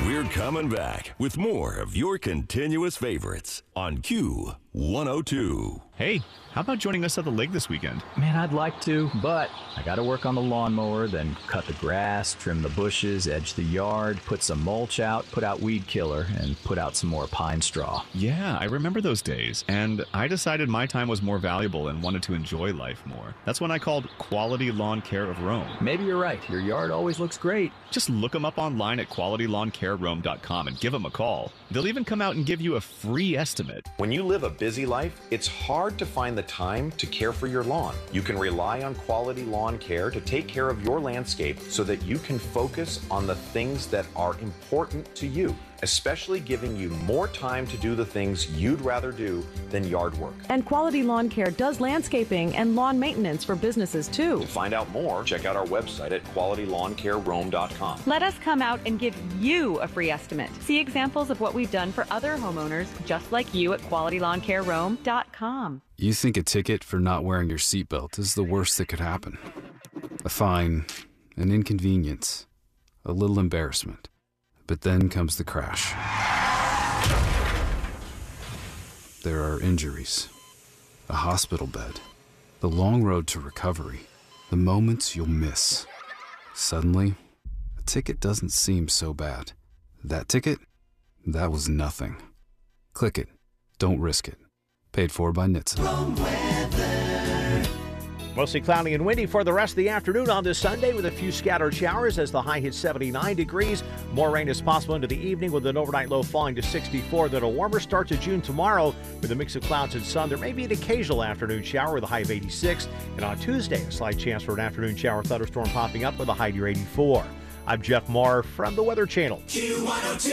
We're coming back with more of your continuous favorites on Q102. Hey, how about joining us at the lake this weekend? Man, I'd like to, but I gotta work on the lawnmower, then cut the grass, trim the bushes, edge the yard, put some mulch out, put out weed killer, and put out some more pine straw. Yeah, I remember those days, and I decided my time was more valuable and wanted to enjoy life more. That's when I called Quality Lawn Care of Rome. Maybe you're right. Your yard always looks great. Just look them up online at qualitylawncarerome.com and give them a call. They'll even come out and give you a free estimate. When you live a busy life, it's hard to find the time to care for your lawn. You can rely on Quality Lawn Care to take care of your landscape so that you can focus on the things that are important to you, especially giving you more time to do the things you'd rather do than yard work. And Quality Lawn Care does landscaping and lawn maintenance for businesses too. To find out more, check out our website at qualitylawncarerome.com. Let us come out and give you a free estimate. See examples of what we've done for other homeowners just like you at qualitylawncarerome.com. You think a ticket for not wearing your seatbelt is the worst that could happen. A fine, an inconvenience, a little embarrassment. But then comes the crash. There are injuries, a hospital bed, the long road to recovery, the moments you'll miss. Suddenly, a ticket doesn't seem so bad. That ticket? That was nothing. Click it. Don't risk it. Paid for by NHTSA. Mostly cloudy and windy for the rest of the afternoon on this Sunday with a few scattered showers as the high hits 79 degrees. More rain is possible into the evening with an overnight low falling to 64. Then a warmer start to June tomorrow with a mix of clouds and sun. There may be an occasional afternoon shower with a high of 86. And on Tuesday, a slight chance for an afternoon shower thunderstorm popping up with a high near 84. I'm Jeff Marr from the Weather Channel. Q102.